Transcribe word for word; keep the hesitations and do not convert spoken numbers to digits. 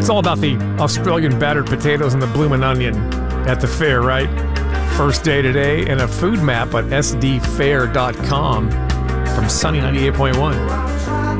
It's all about the Australian battered potatoes and the bloomin' onion at the fair, right? First day today, and a food map at s d fair dot com from Sunny ninety-eight point one.